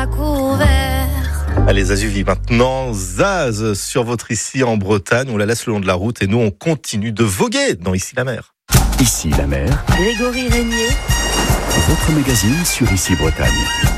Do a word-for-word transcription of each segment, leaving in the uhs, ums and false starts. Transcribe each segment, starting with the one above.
à couvert. Allez, Zazuvie, maintenant, Zaz sur votre Ici en Bretagne. On la laisse le long de la route et nous, on continue de voguer dans Ici la mer. Ici la mer. Grégory Régnier. Votre magazine sur Ici Bretagne.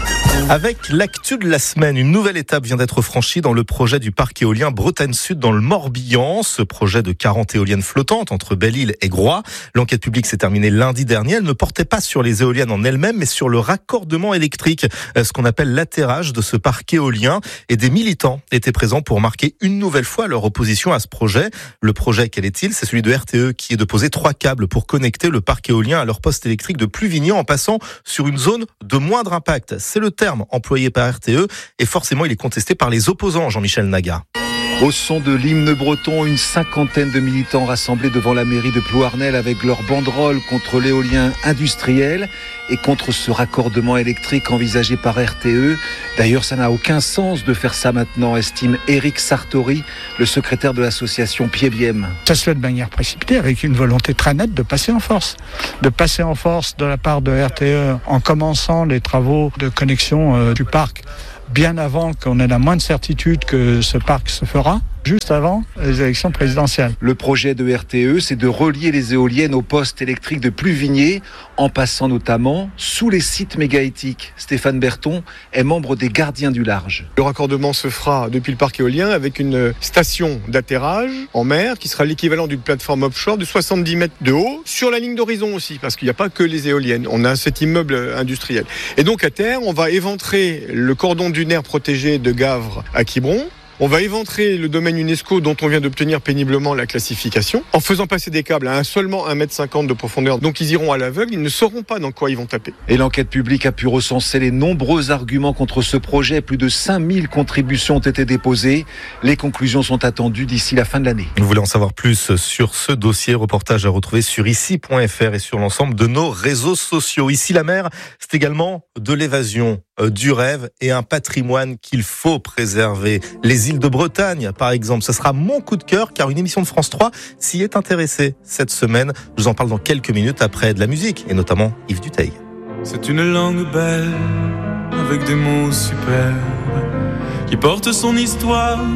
Avec l'actu de la semaine, une nouvelle étape vient d'être franchie dans le projet du parc éolien Bretagne Sud dans le Morbihan. Ce projet de quarante éoliennes flottantes entre Belle-Île et Groix. L'enquête publique s'est terminée lundi dernier. Elle ne portait pas sur les éoliennes en elles-mêmes, mais sur le raccordement électrique, ce qu'on appelle l'atterrage de ce parc éolien. Et des militants étaient présents pour marquer une nouvelle fois leur opposition à ce projet. Le projet, quel est-il ? C'est celui de R T E qui est de poser trois câbles pour connecter le parc éolien à leur poste électrique de Pluvignan en passant sur une zone de moindre impact. C'est le terme employé par R T E et forcément il est contesté par les opposants, Jean-Michel Naga. Au son de l'hymne breton, une cinquantaine de militants rassemblés devant la mairie de Plouarnel avec leur banderole contre l'éolien industriel et contre ce raccordement électrique envisagé par R T E. D'ailleurs, ça n'a aucun sens de faire ça maintenant, estime Éric Sartori, le secrétaire de l'association Pieviem. Ça se fait de manière précipitée, avec une volonté très nette de passer en force. De passer en force de la part de R T E en commençant les travaux de connexion euh, du parc bien avant qu'on ait la moindre certitude que ce parc se fera, juste avant les élections présidentielles. Le projet de R T E, c'est de relier les éoliennes au poste électrique de Pluvigné, en passant notamment sous les sites mégaétiques. Stéphane Berton est membre des Gardiens du Large. Le raccordement se fera depuis le parc éolien avec une station d'atterrage en mer qui sera l'équivalent d'une plateforme offshore de soixante-dix mètres de haut, sur la ligne d'horizon aussi, parce qu'il n'y a pas que les éoliennes. On a cet immeuble industriel. Et donc à terre, on va éventrer le cordon dunaire protégé de Gavre à Quiberon. On va éventrer le domaine UNESCO dont on vient d'obtenir péniblement la classification en faisant passer des câbles à seulement un mètre cinquante de profondeur. Donc ils iront à l'aveugle, ils ne sauront pas dans quoi ils vont taper. Et l'enquête publique a pu recenser les nombreux arguments contre ce projet. Plus de cinq mille contributions ont été déposées. Les conclusions sont attendues d'ici la fin de l'année. Vous voulez en savoir plus sur ce dossier, reportage à retrouver sur ici point f r et sur l'ensemble de nos réseaux sociaux. Ici la mer, c'est également de l'évasion, euh, du rêve et un patrimoine qu'il faut préserver. Les îles de Bretagne, par exemple, ce sera mon coup de cœur car une émission de France trois s'y est intéressée cette semaine. Je vous en parle dans quelques minutes après de la musique et notamment Yves Duteil. C'est une langue belle avec des mots superbes qui porte son histoire